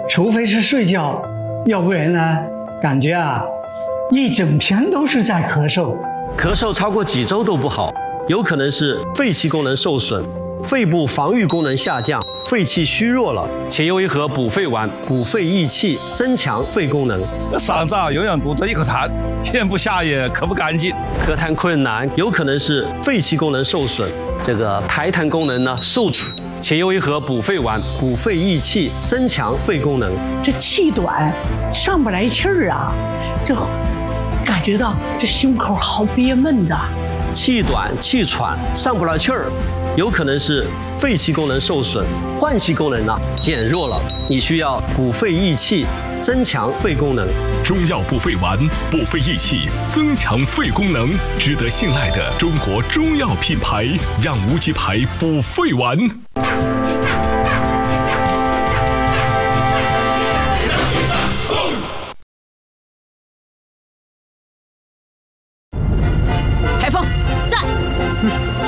除非是睡觉，要不然呢，感觉一整天都是在咳嗽。 咳嗽超过几周都不好，有可能是肺气功能受损，肺部防御功能下降，肺气虚弱了，且用一盒补肺丸，补肺益气，增强肺功能。 嗓子永远堵着一口痰，咽不下也咳不干净， 咳痰困难，有可能是肺气功能受损，这个排痰功能呢受阻，且用一盒补肺丸，补肺益气，增强肺功能。 这气短，上不来气儿就感觉到这胸口好憋闷的。 气短、气喘、上不来气儿，有可能是肺气功能受损，换气功能减弱了，你需要补肺益气，增强肺功能。 中药补肺丸，补肺益气，增强肺功能，值得信赖的中国中药品牌——养无极牌补肺丸。